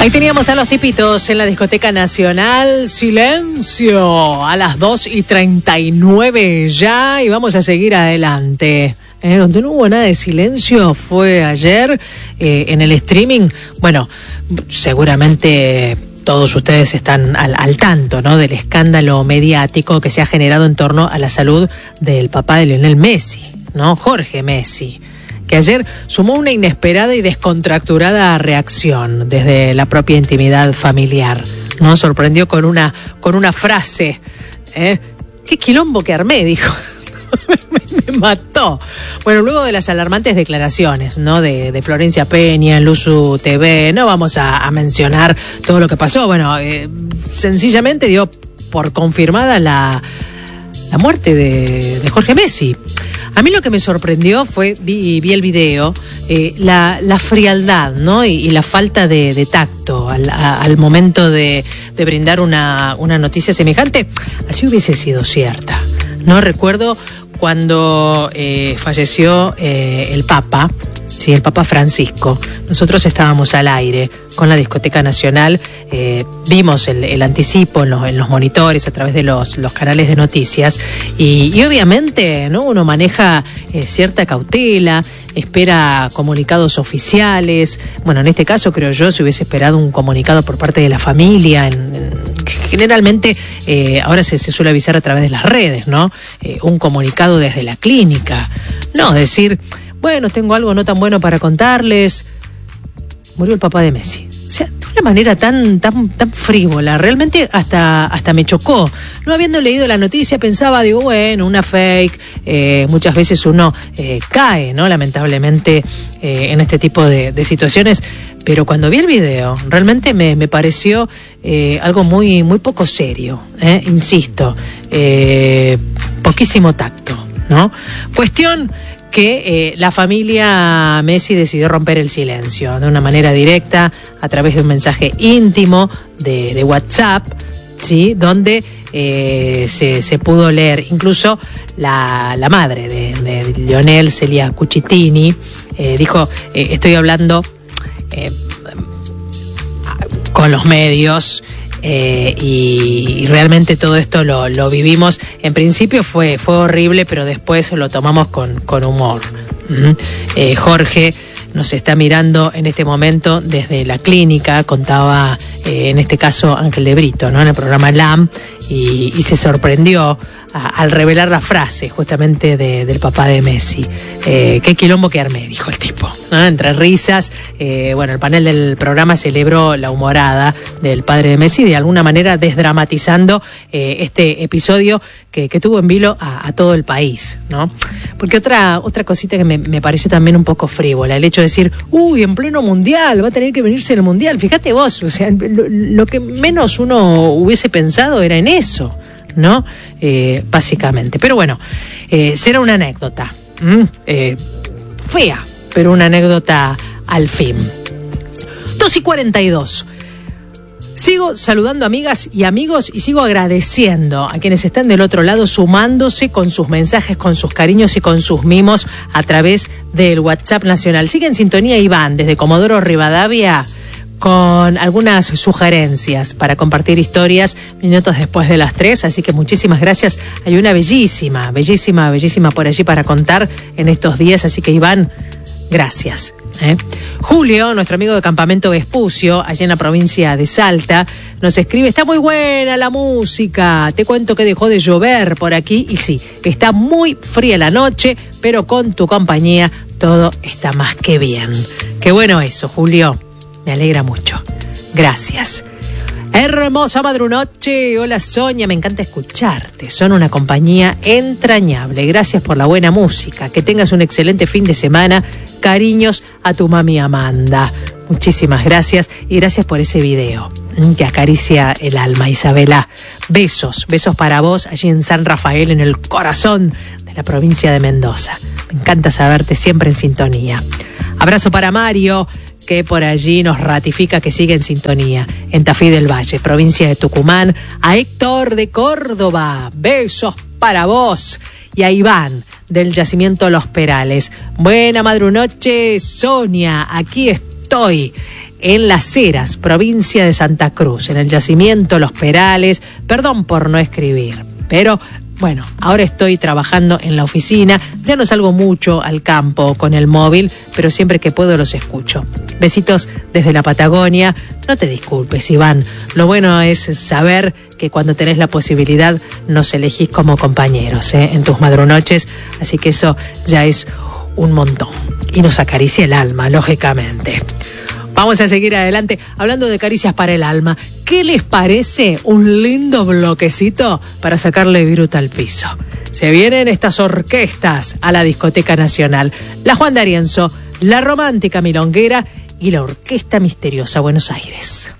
Ahí teníamos a los tipitos en la Discoteca Nacional. Silencio a las 2:39 ya, y vamos a seguir adelante. Donde no hubo nada de silencio fue ayer en el streaming. Bueno, seguramente todos ustedes están al tanto, ¿no?, del escándalo mediático que se ha generado en torno a la salud del papá de Lionel Messi, ¿no?, Jorge Messi, que ayer sumó una inesperada y descontracturada reacción desde la propia intimidad familiar, ¿no? Sorprendió con una frase, qué quilombo que armé, dijo. Me mató. Bueno, luego de las alarmantes declaraciones, ¿no?, de Florencia Peña en Luzu TV, no vamos a mencionar todo lo que pasó. Bueno, sencillamente dio por confirmada la muerte de Jorge Messi. A mí lo que me sorprendió fue, vi el video, la frialdad, ¿no?, y la falta de tacto al momento de brindar una noticia semejante. Así hubiese sido cierta, ¿no? Recuerdo cuando falleció el Papa, sí, el Papa Francisco. Nosotros estábamos al aire con la Discoteca Nacional, vimos el anticipo en los monitores a través de los canales de noticias y obviamente, ¿no?, uno maneja cierta cautela, espera comunicados oficiales. Bueno, en este caso creo yo se hubiese esperado un comunicado por parte de la familia. Generalmente ahora se suele avisar a través de las redes, ¿no? Un comunicado desde la clínica. No, decir, bueno, tengo algo no tan bueno para contarles. Murió el papá de Messi. O sea, de una manera tan frívola. Realmente hasta me chocó. No habiendo leído la noticia, pensaba, digo, bueno, una fake. Muchas veces uno cae, ¿no?, lamentablemente, en este tipo de situaciones. Pero cuando vi el video, realmente me pareció algo muy poco serio. Insisto, poquísimo tacto, ¿no? Cuestión que la familia Messi decidió romper el silencio de una manera directa a través de un mensaje íntimo de WhatsApp, ¿sí?, donde se pudo leer. Incluso la madre de Lionel, Celia Cucitini, dijo, estoy hablando con los medios, y realmente todo esto lo vivimos. En principio fue horrible, pero después lo tomamos con humor. Jorge nos está mirando en este momento desde la clínica, contaba en este caso Ángel de Brito, ¿no?, en el programa LAM, y se sorprendió al revelar la frase justamente del papá de Messi. Qué quilombo que armé, dijo el tipo, ¿no? Entre risas. Bueno, el panel del programa celebró la humorada del padre de Messi, de alguna manera desdramatizando este episodio que tuvo en vilo a todo el país, ¿no? Porque otra cosita que me pareció también un poco frívola, el hecho de decir, en pleno mundial, va a tener que venirse el mundial. Fíjate vos, o sea, lo que menos uno hubiese pensado era en eso, ¿no? Básicamente. Pero bueno, será una anécdota. Fea, pero una anécdota al fin. 2:42. Sigo saludando amigas y amigos y sigo agradeciendo a quienes están del otro lado, sumándose con sus mensajes, con sus cariños y con sus mimos a través del WhatsApp nacional. Sigue en sintonía Iván desde Comodoro Rivadavia con algunas sugerencias para compartir historias minutos después de las 3, así que muchísimas gracias. Hay una bellísima por allí para contar en estos días, así que Iván, gracias. Julio, nuestro amigo de Campamento Vespucio, allá en la provincia de Salta, nos escribe, está muy buena la música, te cuento que dejó de llover por aquí, y sí, está muy fría la noche, pero con tu compañía todo está más que bien. Qué bueno eso, Julio. Me alegra mucho. Gracias. Hermosa madrunoche. Hola Sonia, me encanta escucharte. Son una compañía entrañable. Gracias por la buena música. Que tengas un excelente fin de semana. Cariños a tu mami Amanda. Muchísimas gracias y gracias por ese video que acaricia el alma, Isabela. Besos para vos allí en San Rafael, en el corazón de la provincia de Mendoza. Me encanta saberte siempre en sintonía. Abrazo para Mario, que por allí nos ratifica que sigue en sintonía, en Tafí del Valle, provincia de Tucumán. A Héctor de Córdoba, besos para vos. Y a Iván, del Yacimiento Los Perales. Buena madrunoche, Sonia, aquí estoy. en Las Heras, provincia de Santa Cruz, en el yacimiento Los Perales. Perdón por no escribir, pero bueno, ahora estoy trabajando en la oficina, ya no salgo mucho al campo con el móvil, pero siempre que puedo los escucho. Besitos desde la Patagonia. No te disculpes, Iván. Lo bueno es saber que cuando tenés la posibilidad nos elegís como compañeros, en tus madrunoches, así que eso ya es un montón. Y nos acaricia el alma, lógicamente. Vamos a seguir adelante hablando de caricias para el alma. ¿Qué les parece un lindo bloquecito para sacarle viruta al piso? Se vienen estas orquestas a la Discoteca Nacional. La Juan D'Arienzo, la Romántica Milonguera y la Orquesta Misteriosa Buenos Aires.